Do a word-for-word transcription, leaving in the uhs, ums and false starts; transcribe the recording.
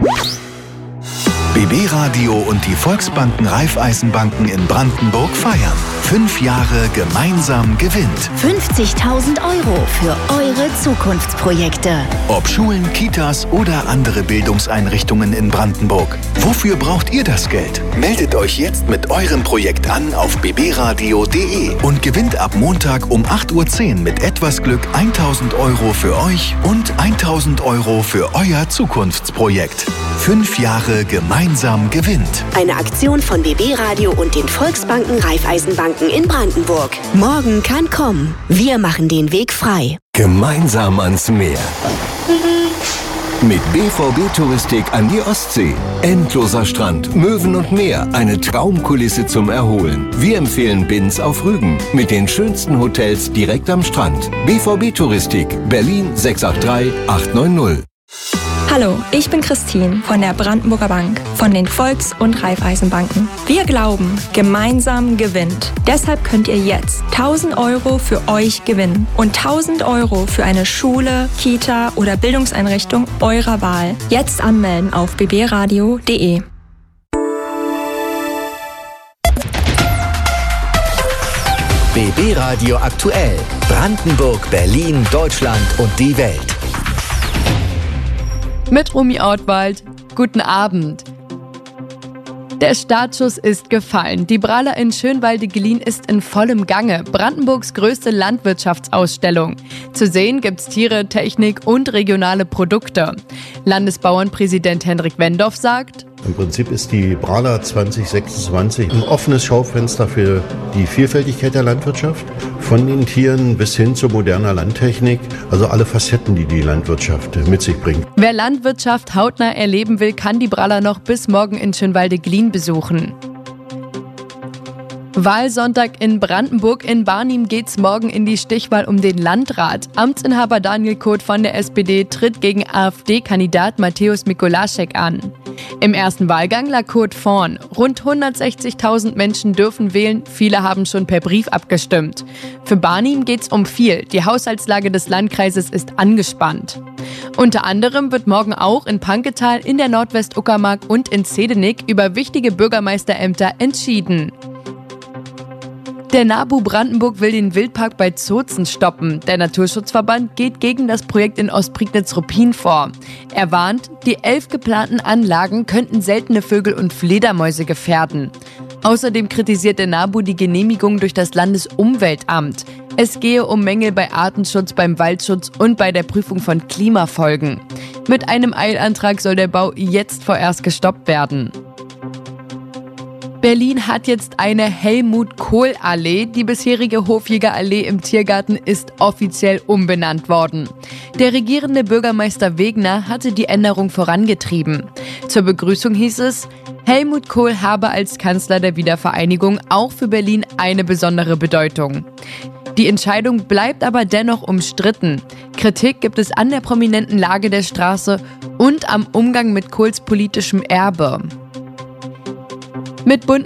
B B Radio und die Volksbanken Raiffeisenbanken in Brandenburg feiern. Fünf Jahre gemeinsam gewinnt. fünfzigtausend Euro für eure Zukunftsprojekte. Ob Schulen, Kitas oder andere Bildungseinrichtungen in Brandenburg. Wofür braucht ihr das Geld? Meldet euch jetzt mit eurem Projekt an auf b b radio punkt d e und gewinnt ab Montag um acht Uhr zehn mit etwas Glück tausend Euro für euch und tausend Euro für euer Zukunftsprojekt. Fünf Jahre gemeinsam gewinnt. Eine Aktion von B B Radio und den Volksbanken Raiffeisenbanken in Brandenburg. Morgen kann kommen. Wir machen den Weg frei. Gemeinsam ans Meer. Mit B V B Touristik an die Ostsee. Endloser Strand, Möwen und Meer. Eine Traumkulisse zum Erholen. Wir empfehlen Binz auf Rügen. Mit den schönsten Hotels direkt am Strand. B V B Touristik. Berlin sechs acht drei acht neun null. Hallo, ich bin Christine von der Brandenburger Bank, von den Volks- und Raiffeisenbanken. Wir glauben, gemeinsam gewinnt. Deshalb könnt ihr jetzt tausend Euro für euch gewinnen und tausend Euro für eine Schule, Kita oder Bildungseinrichtung eurer Wahl. Jetzt anmelden auf b b radio punkt d e. B B Radio aktuell. Brandenburg, Berlin, Deutschland und die Welt. Mit Romy Ortwald. Guten Abend. Der Startschuss ist gefallen. Die Brala in Schönwalde-Geleen ist in vollem Gange. Brandenburgs größte Landwirtschaftsausstellung. Zu sehen gibt's Tiere, Technik und regionale Produkte. Landesbauernpräsident Henrik Wendorf sagt: Im Prinzip ist die Brala zwanzig sechsundzwanzig ein offenes Schaufenster für die Vielfältigkeit der Landwirtschaft, von den Tieren bis hin zu moderner Landtechnik, also alle Facetten, die die Landwirtschaft mit sich bringt. Wer Landwirtschaft hautnah erleben will, kann die Brala noch bis morgen in Schönwalde-Geleen besuchen. Wahlsonntag in Brandenburg. In Barnim geht's morgen in die Stichwahl um den Landrat. Amtsinhaber Daniel Koth von der S P D tritt gegen AfD-Kandidat Mateusz Mikolaschek an. Im ersten Wahlgang lag Koth vorn. Rund hundertsechzigtausend Menschen dürfen wählen, viele haben schon per Brief abgestimmt. Für Barnim geht's um viel. Die Haushaltslage des Landkreises ist angespannt. Unter anderem wird morgen auch in Panketal, in der Nordwestuckermark und in Zedenik über wichtige Bürgermeisterämter entschieden. Der NABU Brandenburg will den Wildpark bei Zozen stoppen. Der Naturschutzverband geht gegen das Projekt in Ostprignitz-Ruppin vor. Er warnt, die elf geplanten Anlagen könnten seltene Vögel und Fledermäuse gefährden. Außerdem kritisiert der NABU die Genehmigung durch das Landesumweltamt. Es gehe um Mängel bei Artenschutz, beim Waldschutz und bei der Prüfung von Klimafolgen. Mit einem Eilantrag soll der Bau jetzt vorerst gestoppt werden. Berlin hat jetzt eine Helmut-Kohl-Allee. Die bisherige Hofjäger-Allee im Tiergarten ist offiziell umbenannt worden. Der regierende Bürgermeister Wegner hatte die Änderung vorangetrieben. Zur Begrüßung hieß es, Helmut Kohl habe als Kanzler der Wiedervereinigung auch für Berlin eine besondere Bedeutung. Die Entscheidung bleibt aber dennoch umstritten. Kritik gibt es an der prominenten Lage der Straße und am Umgang mit Kohls politischem Erbe. Mit bunten